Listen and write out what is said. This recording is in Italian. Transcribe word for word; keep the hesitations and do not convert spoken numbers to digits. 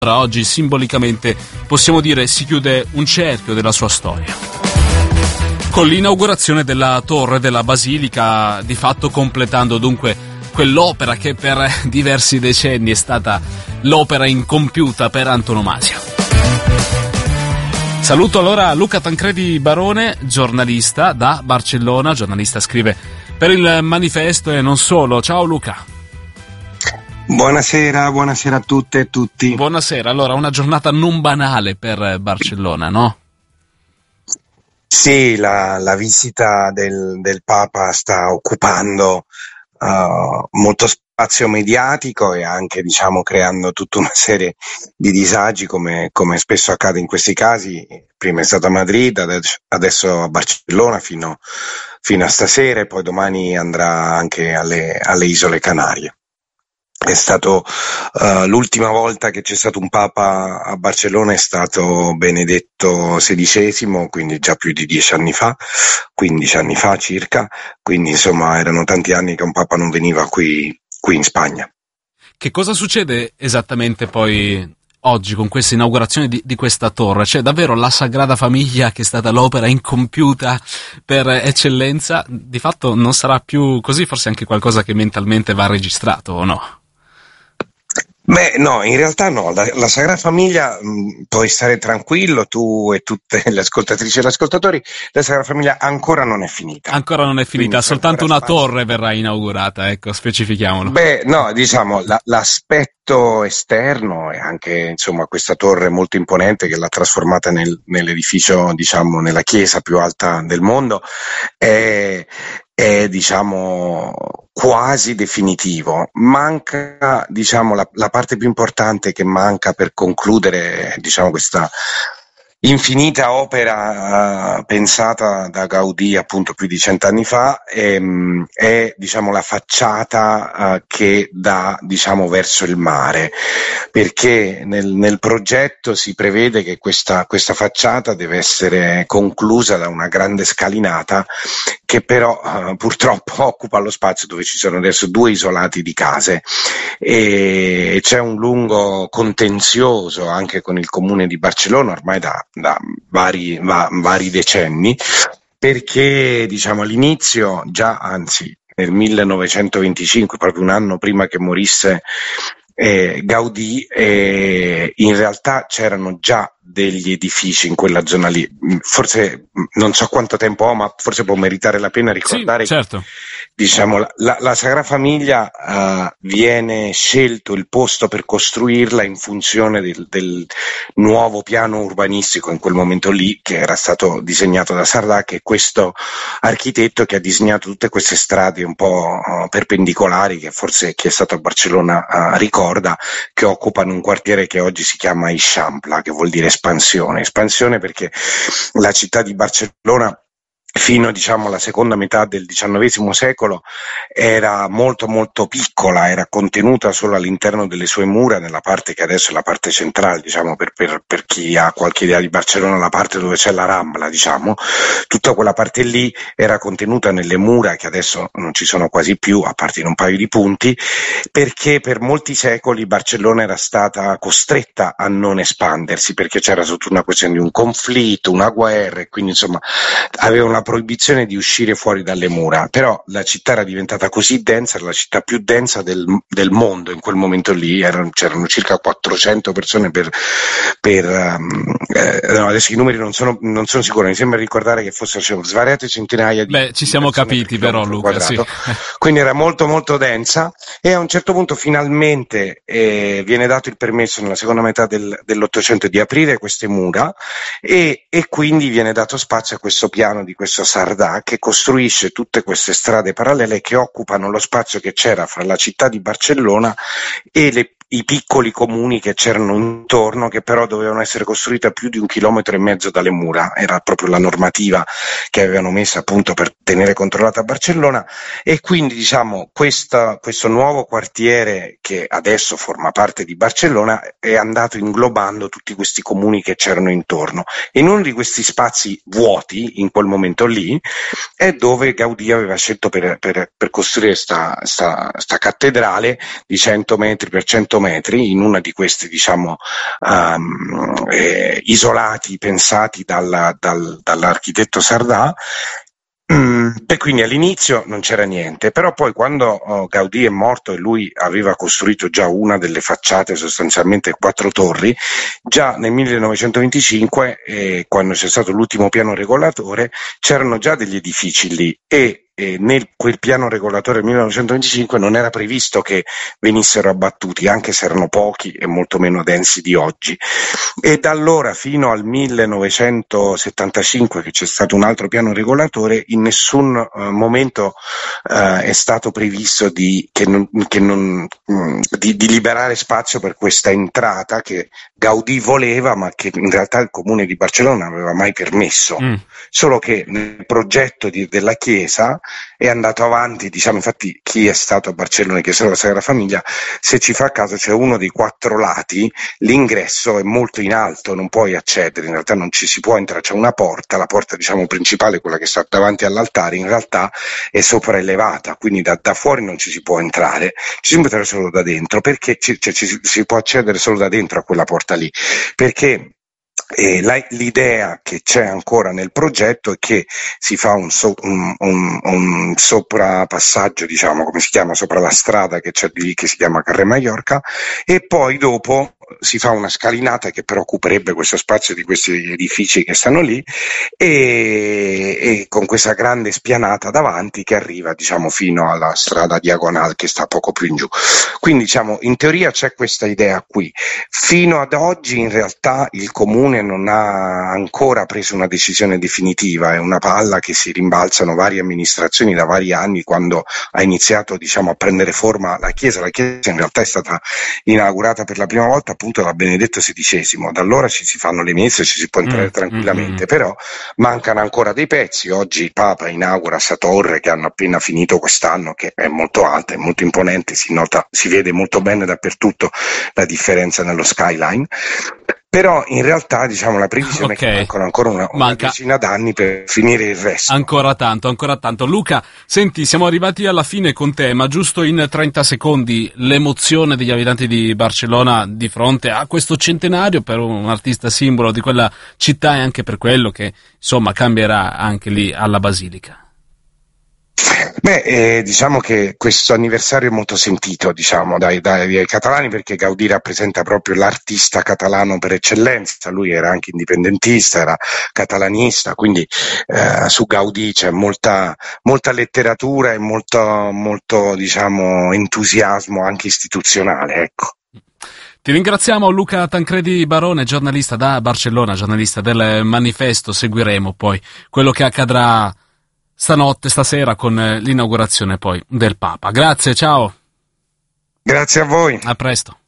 Oggi simbolicamente possiamo dire si chiude un cerchio della sua storia con l'inaugurazione della torre della Basilica, di fatto completando dunque quell'opera che per diversi decenni è stata l'opera incompiuta per antonomasia. Saluto allora Luca Tancredi Barone, giornalista da Barcellona, giornalista, scrive per il Manifesto e non solo. Ciao Luca. Buonasera, buonasera a tutte e tutti. Buonasera, allora una giornata non banale per Barcellona, no? Sì, la, la visita del, del Papa sta occupando uh, molto spazio mediatico e anche, diciamo, creando tutta una serie di disagi come, come spesso accade in questi casi. Prima è stato a Madrid, adesso, adesso a Barcellona fino, fino a stasera e poi domani andrà anche alle, alle Isole Canarie. È stato uh, l'ultima volta che c'è stato un Papa a Barcellona è stato Benedetto sedicesimo, quindi già più di dieci anni fa, quindici anni fa circa, quindi insomma erano tanti anni che un Papa non veniva qui, qui in Spagna. Che cosa succede esattamente poi oggi con questa inaugurazione di, di questa torre? C'è davvero la Sagrada Famiglia, che è stata l'opera incompiuta per eccellenza, di fatto non sarà più così, forse anche qualcosa che mentalmente va registrato, o no? Beh, no, in realtà no, la, la Sagrada Famiglia, mh, puoi stare tranquillo, tu e tutte le ascoltatrici e gli ascoltatori, la Sagrada Famiglia ancora non è finita. Ancora non è finita, Quindi soltanto una spazio. torre verrà inaugurata, ecco, specifichiamolo. Beh, no, diciamo, la, l'aspetto esterno e anche, insomma, questa torre molto imponente che l'ha trasformata nel, nell'edificio, diciamo, nella chiesa più alta del mondo, è, è diciamo, quasi definitivo. Manca, diciamo, la, la parte più importante che manca per concludere, diciamo, questa infinita opera uh, pensata da Gaudì appunto più di cent'anni fa è, è diciamo la facciata uh, che dà, diciamo, verso il mare, perché nel, nel progetto si prevede che questa, questa facciata deve essere conclusa da una grande scalinata che però uh, purtroppo occupa lo spazio dove ci sono adesso due isolati di case e c'è un lungo contenzioso anche con il comune di Barcellona ormai da da vari, va, vari decenni, perché, diciamo, all'inizio, già anzi nel millenovecentoventicinque, proprio un anno prima che morisse eh, Gaudì, eh, in realtà c'erano già degli edifici in quella zona lì. Forse non so quanto tempo ho, ma forse può meritare la pena ricordare, sì, certo. che, diciamo, la, la, la Sagrada Famiglia uh, viene scelto il posto per costruirla in funzione del, del nuovo piano urbanistico in quel momento lì, che era stato disegnato da Sardà, che è questo architetto che ha disegnato tutte queste strade un po' uh, perpendicolari, che forse chi è stato a Barcellona uh, ricorda, che occupano un quartiere che oggi si chiama Eixample, che vuol dire espansione, espansione perché la città di Barcellona fino, diciamo, alla seconda metà del diciannovesimo secolo era molto molto piccola, era contenuta solo all'interno delle sue mura, nella parte che adesso è la parte centrale, diciamo, per, per, per chi ha qualche idea di Barcellona, la parte dove c'è la Rambla, diciamo, tutta quella parte lì era contenuta nelle mura che adesso non ci sono quasi più, a parte in un paio di punti, perché per molti secoli Barcellona era stata costretta a non espandersi, perché c'era sotto una questione di un conflitto, una guerra, e quindi insomma aveva una proibizione di uscire fuori dalle mura, però la città era diventata così densa, era la città più densa del, del mondo in quel momento lì, erano, c'erano circa quattrocento persone per, per um, eh, no, adesso i numeri non sono, non sono sicuro, mi sembra ricordare che fossero, cioè, svariate centinaia di Beh, ci siamo capiti per però, Luca, sì. Quindi era molto molto densa e a un certo punto finalmente eh, viene dato il permesso nella seconda metà del, dell'Ottocento di aprire queste mura e, e quindi viene dato spazio a questo piano di questo Sardà che costruisce tutte queste strade parallele che occupano lo spazio che c'era fra la città di Barcellona e le i piccoli comuni che c'erano intorno, che però dovevano essere costruiti a più di un chilometro e mezzo dalle mura, era proprio la normativa che avevano messa appunto per tenere controllata Barcellona, e quindi, diciamo, questa, questo nuovo quartiere che adesso forma parte di Barcellona è andato inglobando tutti questi comuni che c'erano intorno. In uno di questi spazi vuoti in quel momento lì è dove Gaudì aveva scelto per, per, per costruire sta, sta, sta cattedrale di cento metri per cento metri, in una di questi, diciamo, um, eh, isolati pensati dalla, dal, dall'architetto Sardà. E quindi all'inizio non c'era niente, però poi quando oh, Gaudì è morto e lui aveva costruito già una delle facciate, sostanzialmente quattro torri, già nel millenovecentoventicinque, eh, quando c'è stato l'ultimo piano regolatore, c'erano già degli edifici lì e E nel quel piano regolatore del millenovecentoventicinque non era previsto che venissero abbattuti, anche se erano pochi e molto meno densi di oggi. E da allora fino al millenovecentosettantacinque, che c'è stato un altro piano regolatore, in nessun uh, momento uh, è stato previsto di, che non, che non, mh, di, di liberare spazio per questa entrata che Gaudì voleva, ma che in realtà il comune di Barcellona non aveva mai permesso. Mm. Solo che nel progetto di, della chiesa è andato avanti, diciamo, infatti chi è stato a Barcellona e chiesa della Sagrada Famiglia, se ci fa caso c'è uno dei quattro lati, l'ingresso è molto in alto, non puoi accedere, in realtà non ci si può entrare, c'è una porta, la porta diciamo principale, quella che sta davanti all'altare, in realtà è sopraelevata, quindi da, da fuori non ci si può entrare, ci si può entrare solo da dentro, perché ci, cioè, ci si può accedere solo da dentro a quella porta lì, perché E la, l'idea che c'è ancora nel progetto è che si fa un, so, un, un, un soprapassaggio, diciamo, come si chiama, sopra la strada che c'è lì, che si chiama Carrer Mallorca, e poi dopo si fa una scalinata che però occuperebbe questo spazio di questi edifici che stanno lì, e, e con questa grande spianata davanti che arriva, diciamo, fino alla strada diagonale che sta poco più in giù. Quindi, diciamo, in teoria c'è questa idea qui. Fino ad oggi in realtà il comune non ha ancora preso una decisione definitiva, è una palla che si rimbalzano varie amministrazioni da vari anni quando ha iniziato, diciamo, a prendere forma la chiesa. La chiesa in realtà è stata inaugurata per la prima volta appunto da Benedetto sedicesimo, da allora ci si fanno le messe, ci si può entrare mm, tranquillamente, mm, però mancano ancora dei pezzi. Oggi il Papa inaugura sta torre che hanno appena finito quest'anno, che è molto alta, è molto imponente, si nota, si vede molto bene dappertutto la differenza nello skyline. Però in realtà, diciamo, la previsione okay. è che mancano ancora una, una Manca. decina d'anni per finire il resto. Ancora tanto, ancora tanto. Luca, senti, siamo arrivati alla fine con te, ma giusto in trenta secondi, l'emozione degli abitanti di Barcellona di fronte a questo centenario per un artista simbolo di quella città e anche per quello che, insomma, cambierà anche lì alla Basilica. Beh, eh, diciamo che questo anniversario è molto sentito, diciamo, dai, dai, dai catalani, perché Gaudì rappresenta proprio l'artista catalano per eccellenza. Lui era anche indipendentista, era catalanista, quindi eh, su Gaudì c'è molta, molta letteratura e molto, molto, diciamo, entusiasmo anche istituzionale, ecco. Ti ringraziamo Luca Tancredi Barone, giornalista da Barcellona, giornalista del Manifesto. Seguiremo poi quello che accadrà stanotte, stasera, con l'inaugurazione poi del Papa. Grazie, ciao. Grazie a voi. A presto.